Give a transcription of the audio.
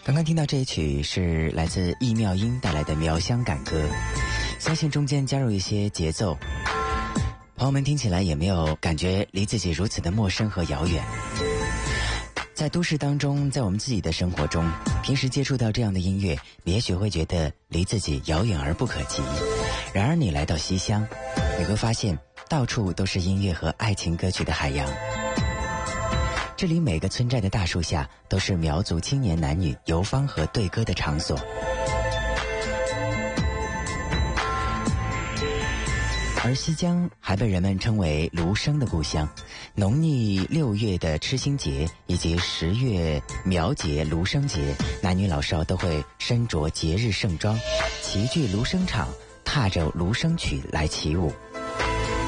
刚刚听到这一曲是来自易妙音带来的苗乡感歌，相信中间加入一些节奏，朋友们听起来也没有感觉离自己如此的陌生和遥远。在都市当中，在我们自己的生活中，平时接触到这样的音乐，也许会觉得离自己遥远而不可及。然而你来到西乡，你会发现到处都是音乐和爱情歌曲的海洋。这里每个村寨的大树下都是苗族青年男女游芳和对歌的场所。而西江还被人们称为芦笙的故乡，农历6月的吃星节以及10月苗节、芦笙节，男女老少都会身着节日盛装，齐聚芦笙场，踏着芦笙曲来起舞。